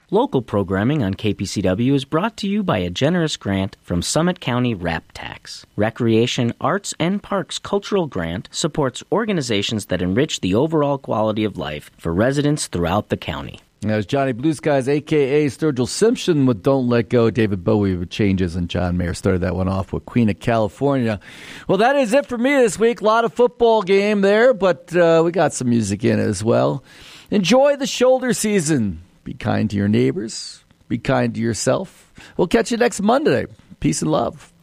Local programming on KPCW is brought to you by a generous grant from Summit County RAP Tax. Recreation, Arts, and Parks Cultural Grant supports organizations that enrich the overall quality of life for residents throughout the county. That was Johnny Blue Skies, a.k.a. Sturgill Simpson with Don't Let Go. David Bowie with Changes, and John Mayer started that one off with Queen of California. Well, that is it for me this week. A lot of football game there, but we got some music in as well. Enjoy the shoulder season. Be kind to your neighbors. Be kind to yourself. We'll catch you next Monday. Peace and love.